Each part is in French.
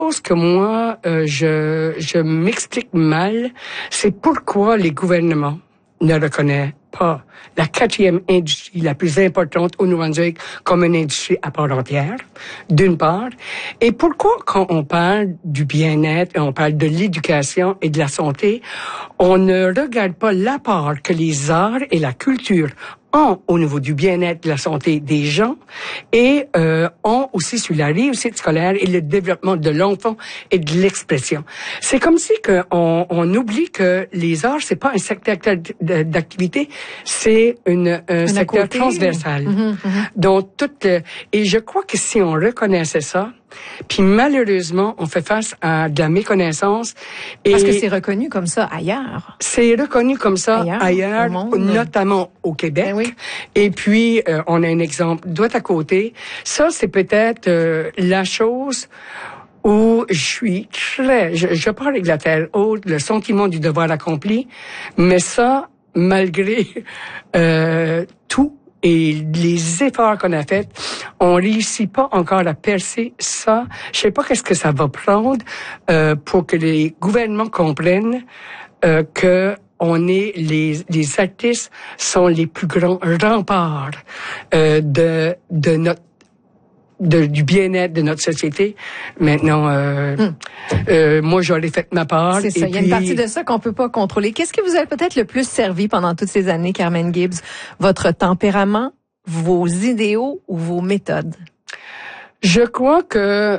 chose que moi, je m'explique mal, c'est pourquoi les gouvernements ne reconnaissent pas la 4e industrie la plus importante au Nouveau-Brunswick comme une industrie à part entière, d'une part. Et pourquoi, quand on parle du bien-être, on parle de l'éducation et de la santé, on ne regarde pas l'apport que les arts et la culture ont au niveau du bien-être, de la santé des gens et ont aussi sur la réussite scolaire et le développement de l'enfant et de l'expression. C'est comme si on oublie que les arts, c'est pas un secteur d'activité, c'est un secteur transversal. Donc et je crois que si on reconnaissait ça, puis malheureusement, on fait face à de la méconnaissance. Parce que c'est reconnu comme ça ailleurs. C'est reconnu comme ça ailleurs notamment au Québec. Ben oui. Et puis, on a un exemple droit à côté. Ça, c'est peut-être la chose où je suis je parle avec la terre haute, le sentiment du devoir accompli, mais ça, malgré tout, et les efforts qu'on a faits, on réussit pas encore à percer ça. Je sais pas qu'est-ce que ça va prendre pour que les gouvernements comprennent que on est les artistes sont les plus grands remparts de notre du bien-être de notre société. Maintenant, moi, j'aurais fait ma part. C'est ça. Il y a une partie de ça qu'on peut pas contrôler. Qu'est-ce qui vous a peut-être le plus servi pendant toutes ces années, Carmen Gibbs? Votre tempérament, vos idéaux ou vos méthodes? Je crois que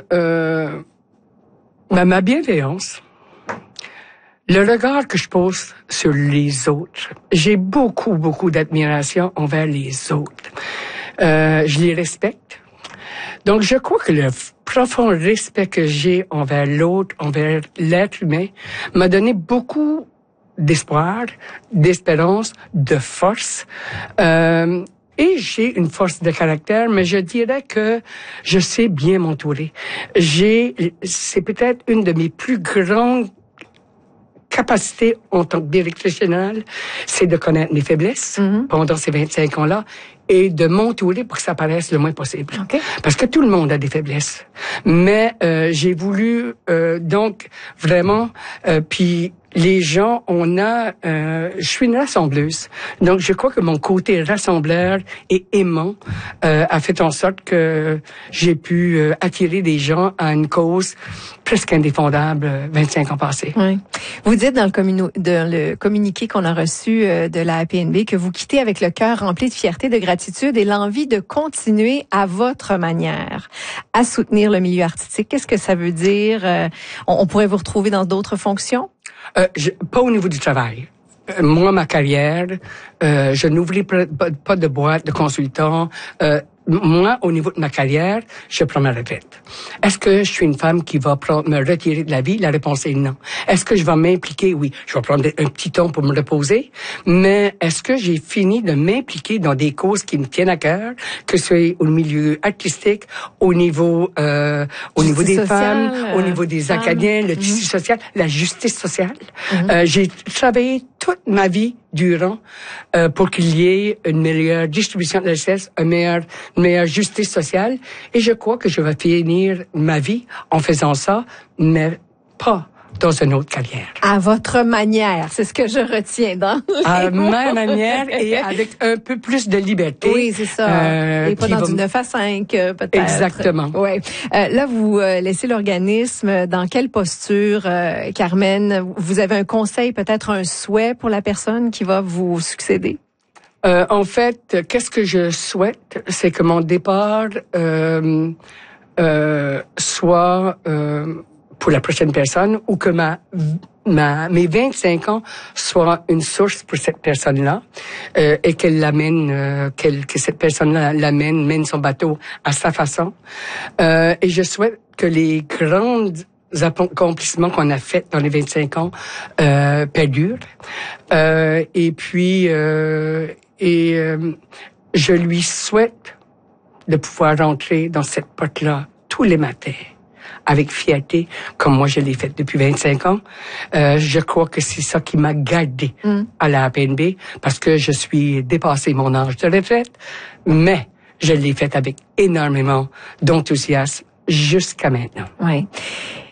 ma bienveillance, le regard que je pose sur les autres, j'ai beaucoup d'admiration envers les autres. Je les respecte. Donc, je crois que le profond respect que j'ai envers l'autre, envers l'être humain, m'a donné beaucoup d'espoir, d'espérance, de force. Et j'ai une force de caractère, mais je dirais que je sais bien m'entourer. C'est peut-être une de mes plus grandes capacité en tant que directrice générale, c'est de connaître mes faiblesses pendant ces 25 ans-là et de m'entourer pour que ça paraisse le moins possible. Okay. Parce que tout le monde a des faiblesses. Mais j'ai voulu donc vraiment puis les gens, je suis une rassembleuse. Donc, je crois que mon côté rassembleur et aimant a fait en sorte que j'ai pu attirer des gens à une cause presque indéfendable 25 ans passés. Oui. Vous dites dans le communiqué qu'on a reçu de la APNB que vous quittez avec le cœur rempli de fierté, de gratitude et l'envie de continuer à votre manière à soutenir le milieu artistique. Qu'est-ce que ça veut dire? On pourrait vous retrouver dans d'autres fonctions? Pas au niveau du travail. Moi, ma carrière, je n'ouvris pas de boîte de consultant. Moi, au niveau de ma carrière, je prends ma retraite. Est-ce que je suis une femme qui va me retirer de la vie? La réponse est non. Est-ce que je vais m'impliquer? Oui. Je vais prendre un petit temps pour me reposer. Mais est-ce que j'ai fini de m'impliquer dans des causes qui me tiennent à cœur, que ce soit au milieu artistique, au niveau des femmes, au niveau des Acadiens, le tissu social, la justice sociale? J'ai travaillé toute ma vie durant pour qu'il y ait une meilleure distribution de la richesse, une meilleure justice sociale. Et je crois que je vais finir ma vie en faisant ça, mais pas dans une autre carrière. À votre manière, c'est ce que je retiens dans à ma manière et avec un peu plus de liberté. Oui, c'est ça. Et pas dans du 9 à 5, peut-être. Exactement. Ouais. Là, vous laissez l'organisme. Dans quelle posture, Carmen? Vous avez un conseil, peut-être un souhait pour la personne qui va vous succéder? En fait, qu'est-ce que je souhaite? C'est que mon départ soit pour la prochaine personne ou que mes 25 ans soient une source pour cette personne-là et qu'elle l'amène, que cette personne-là mène son bateau à sa façon. Et je souhaite que les grandes accomplissements qu'on a faits dans les 25 ans perdurent. Et puis je lui souhaite de pouvoir rentrer dans cette porte-là tous les matins avec fierté, comme moi je l'ai fait depuis 25 ans. Je crois que c'est ça qui m'a gardé à la APNB, parce que je suis dépassé mon âge de retraite, mais je l'ai fait avec énormément d'enthousiasme jusqu'à maintenant. Oui.